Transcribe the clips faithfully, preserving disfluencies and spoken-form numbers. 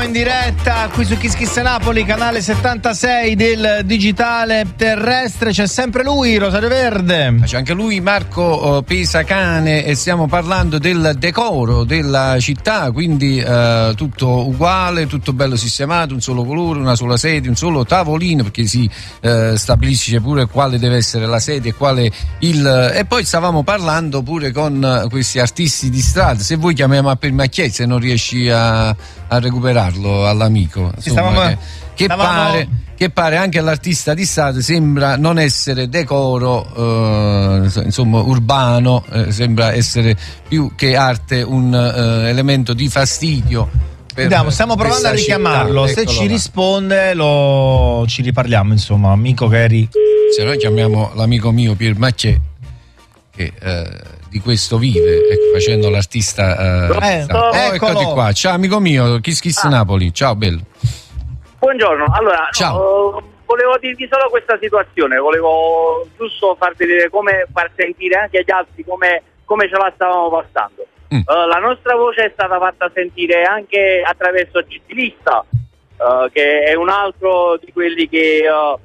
in diretta qui su Kiss Kiss Napoli, canale settantasei del digitale terrestre. C'è sempre lui, Rosario Verde. C'è anche lui, Marco Pesacane, e stiamo parlando del decoro della città, quindi eh, tutto uguale, tutto bello sistemato, un solo colore, una sola sede, un solo tavolino, perché si eh, stabilisce pure quale deve essere la sede e quale il... E poi stavamo parlando pure con questi artisti di strada. Se vuoi chiamiamo a Permacchiè, se non riesci a, a recuperarlo all'amico, insomma, stavamo, che, che, stavamo... pare, che pare anche all'artista di strada sembra non essere decoro eh, insomma urbano, eh, sembra essere più che arte un eh, elemento di fastidio. Andiamo, stiamo provando a richiamarlo, città. Se ci risponde lo ci riparliamo, insomma, amico che eri. Se noi chiamiamo l'amico mio Pier Macchè, che eh, di questo vive, ecco, facendo l'artista. Eh, eh, oh, eccoti qua. Ciao amico mio, Kiss Kiss ah. Napoli. Ciao bello. Buongiorno. Allora, ciao. Uh, volevo dirvi solo questa situazione, volevo giusto far vedere come far sentire anche agli altri come, come ce la stavamo passando. Mm. Uh, la nostra voce è stata fatta sentire anche attraverso Gittilista, uh, che è un altro di quelli che uh,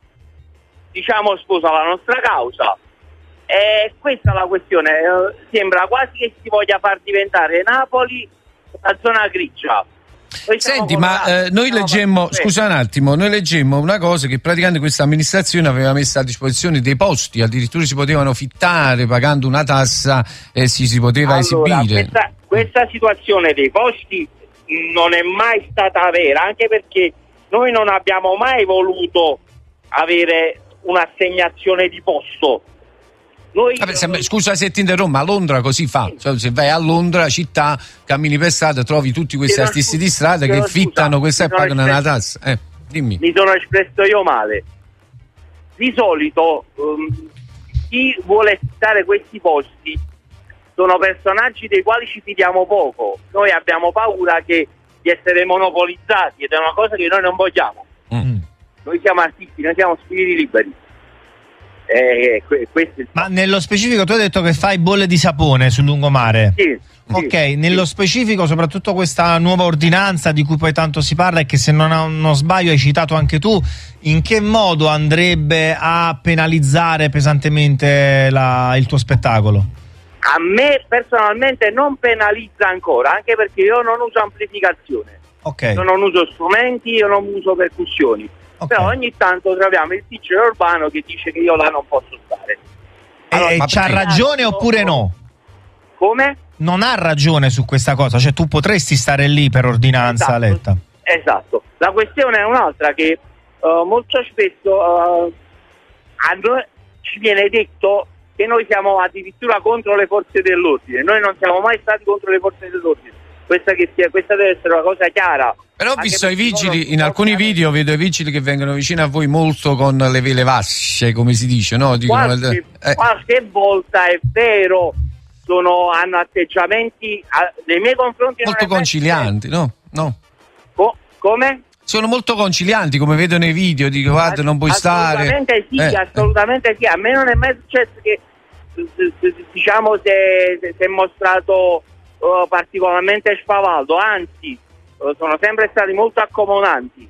diciamo sposa la nostra causa. E questa è la questione, uh, sembra quasi che si voglia far diventare Napoli una zona grigia. Senti, ma eh, noi leggemmo, scusa un attimo, noi leggemmo una cosa che praticamente questa amministrazione aveva messo a disposizione dei posti, addirittura si potevano fittare pagando una tassa e si, si poteva allora, esibire. Questa, questa situazione dei posti non è mai stata vera, anche perché noi non abbiamo mai voluto avere un'assegnazione di posto. Noi Vabbè, sembra, scusa se ti interrompo, ma Londra così fa, cioè, se vai a Londra città, cammini per strada, trovi tutti questi Chiedo artisti scusa, di strada che fittano scusa, questa e pagano una tassa. Eh, dimmi. Mi sono espresso io male. Di solito um, chi vuole stare questi posti sono personaggi dei quali ci fidiamo poco. Noi abbiamo paura che, di essere monopolizzati, ed è una cosa che noi non vogliamo. Mm. Noi siamo artisti, noi siamo spiriti liberi. Eh, questo... Ma nello specifico tu hai detto che fai bolle di sapone sul lungomare. Sì, ok, sì, nello sì. specifico soprattutto questa nuova ordinanza di cui poi tanto si parla e che se non, non sbaglio hai citato anche tu, in che modo andrebbe a penalizzare pesantemente la, il tuo spettacolo? A me personalmente non penalizza ancora, anche perché io non uso amplificazione, okay. Io non uso strumenti, io non uso percussioni. Okay. Però ogni tanto troviamo il D J urbano che dice che io là non posso stare. Allora, e c'ha ragione oppure no? Come? Non ha ragione su questa cosa, cioè tu potresti stare lì per ordinanza, esatto, letta. Esatto. La questione è un'altra, che uh, molto spesso uh, a noi ci viene detto che noi siamo addirittura contro le forze dell'ordine. Noi non siamo mai stati contro le forze dell'ordine. Questa, che sia, questa deve essere una cosa chiara. Però ho visto i vigili, in alcuni video vedo i vigili che vengono vicino a voi molto con le vele vasce, come si dice, no? Dicono, qualche, eh. qualche volta è vero, sono, hanno atteggiamenti a, nei miei confronti molto concilianti, no? no? Co- come? Sono molto concilianti, come vedo nei video, dico guarda non puoi assolutamente stare. Sì, eh, assolutamente eh. sì, a me non è mai successo che diciamo si è mostrato uh, particolarmente spavaldo, anzi sono sempre stati molto accomodanti,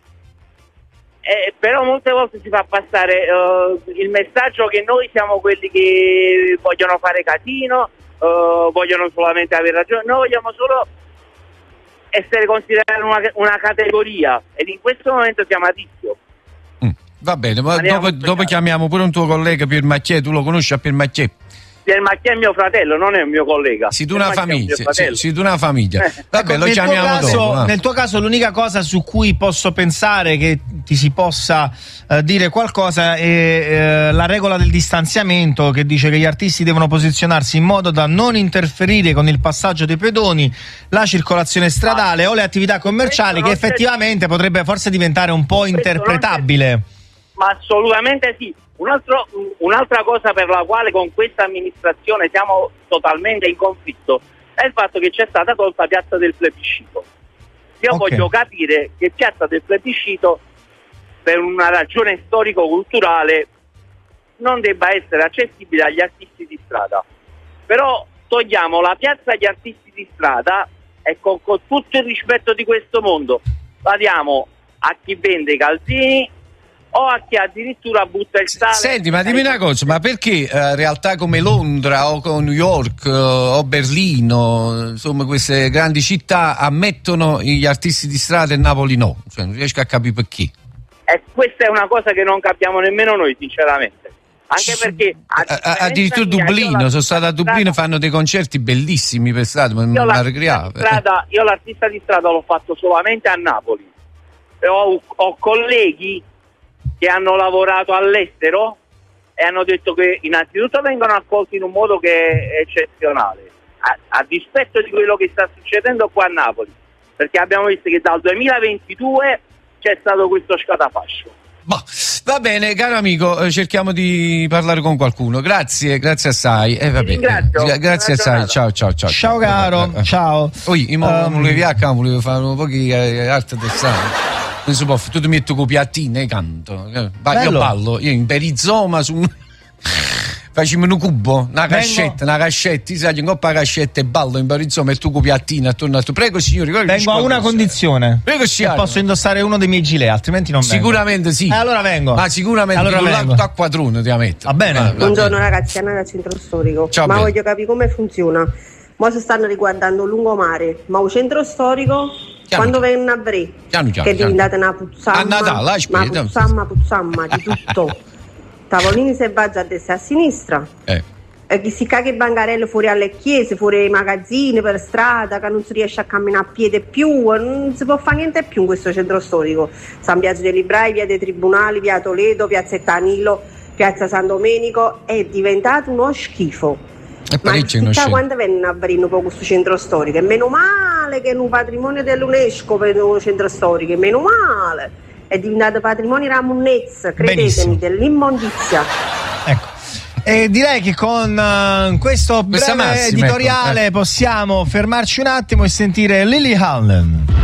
eh, però molte volte si fa passare uh, il messaggio che noi siamo quelli che vogliono fare casino, uh, vogliono solamente avere ragione. Noi vogliamo solo essere considerati una, una categoria, ed in questo momento siamo a rischio. Mm, va bene, ma dopo, dopo chiamiamo pure un tuo collega Pier Macchè. Tu lo conosci a Pier Macchè? Pier Macchè è mio fratello, non è un mio collega. Si tu una famiglia, si, si tu una famiglia. Vabbè, ecco, lo chiamiamo caso, dopo. No? Nel tuo caso l'unica cosa su cui posso pensare che ti si possa uh, dire qualcosa è uh, la regola del distanziamento, che dice che gli artisti devono posizionarsi in modo da non interferire con il passaggio dei pedoni, la circolazione stradale ah, o le attività commerciali, che effettivamente potrebbe forse diventare un po' interpretabile. Ma assolutamente sì. Un altro, un'altra cosa per la quale con questa amministrazione siamo totalmente in conflitto è il fatto che c'è stata tolta Piazza del Plebiscito. Io okay. voglio capire che Piazza del Plebiscito, per una ragione storico-culturale, non debba essere accessibile agli artisti di strada. Però togliamo la piazza agli artisti di strada e con, con tutto il rispetto di questo mondo la diamo a chi vende i calzini o a chi addirittura butta il sale. Senti, ma dimmi una cosa, ma perché eh, realtà come Londra o New York eh, o Berlino, insomma queste grandi città ammettono gli artisti di strada e Napoli no? Cioè, non riesco a capire perché. E questa è una cosa che non capiamo nemmeno noi, sinceramente. Anche perché addirittura Dublino, sono stato a Dublino, fanno dei concerti bellissimi per strada, ma mi arregliavo. Io l'artista di strada l'ho fatto solamente a Napoli. Ho, ho colleghi che hanno lavorato all'estero e hanno detto che innanzitutto vengono accolti in un modo che è eccezionale, a, a dispetto di quello che sta succedendo qua a Napoli, perché abbiamo visto che dal duemilaventidue c'è stato questo scatafascio. Boh, va bene, caro amico, cerchiamo di parlare con qualcuno. Grazie, grazie assai. Eh, vabbè, ringrazio. Grazie assai. Ciao, ciao, ciao. Ciao caro, eh, eh. ciao. Poi io um, volevo via, volevo fare un po' di arte del sangue. Non si può, tu ti metti con piattine e canto. Vai, io ballo, io in perizoma su facciamo un cubo, una cascetta, una cascetta, ti sai, in coppa cascetta e ballo in perizoma e tu con piattine attorno a tu. Prego signori, vengo a una condizione. Prego signori. Posso indossare uno dei miei gilet, altrimenti non vengo. Sicuramente sì. Eh, allora vengo. Ma sicuramente allora con l'auto a quattrone ti ammetto. Va bene. Va, va Buongiorno bene. ragazzi, Anna dal centro storico. Ciao, ma bene. voglio capire come funziona. Mo si stanno riguardando lungomare, ma il centro storico Chiano, quando viene a Bre, chiano, chiano, che è diventata una puzzamma, a Natale, ma aspetta. puzzamma, puzzamma di tutto. Tavolini se baggia a destra e a sinistra. Eh. E chi si caga i bancarelli fuori alle chiese, fuori ai magazzini, per strada, che non si riesce a camminare a piede più, non si può fare niente più in questo centro storico. San Biagio dei Librai, via dei Tribunali, via Toledo, piazzetta Nilo, piazza San Domenico, è diventato uno schifo. Ma chissà quando venne a Brino con questo centro storico, e meno male che è un patrimonio dell'UNESCO per un centro storico, meno male, è diventato patrimonio della monnezza, credetemi, benissimo, dell'immondizia. Ecco. E direi che con uh, questo breve Massima, editoriale ecco, eh. possiamo fermarci un attimo e sentire Lily Allen.